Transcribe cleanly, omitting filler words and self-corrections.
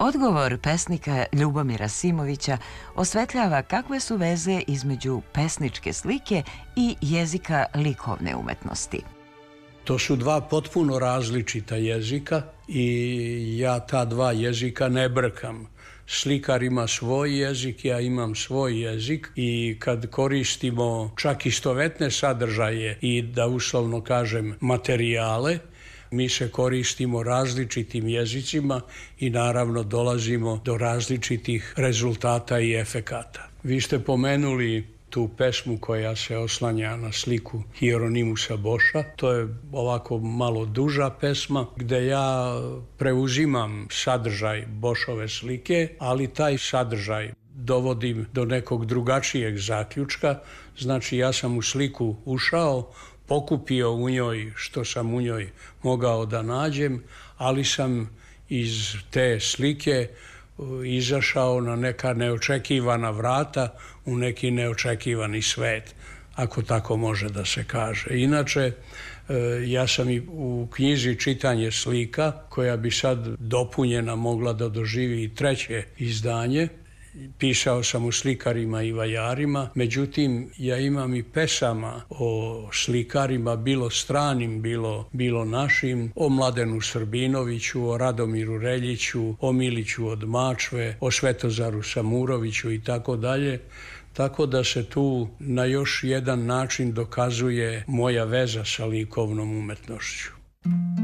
Odgovor pesnika Ljubomira Simovića osvetljava kakve su veze između pesničke slike i jezika likovne umetnosti. To su dva potpuno različita jezika i ja ta dva jezika ne brkam. Slikar ima svoj jezik, ja imam svoj jezik i kad koristimo čak istovetne sadržaje i da uslovno kažem materijale, mi se koristimo različitim jezicima i naravno dolazimo do različitih rezultata i efekata. Vi ste pomenuli tu pesmu koja se oslanja na sliku Hieronymusa Boscha. To je ovako malo duža pesma gde ja preuzimam sadržaj Boschove slike, ali taj sadržaj dovodim do nekog drugačijeg zaključka. Znači ja sam u sliku ušao, pokupio u njoj što sam u njoj mogao da nađem, ali sam iz te slike izašao na neka neočekivana vrata u neki neočekivani svet, ako tako može da se kaže. Inače, ja sam i u knjizi Čitanje slika, koja bi sad dopunjena mogla da doživi i treće izdanje, pisao sam o slikarima i vajarima, međutim ja imam i pesama o slikarima, bilo stranim, bilo našim, o Mladenu Srbinoviću, o Radomiru Reljiću, o Miliću od Mačve, o Svetozaru Samuroviću i tako dalje. Tako da se tu na još jedan način dokazuje moja veza sa likovnom umetnošću.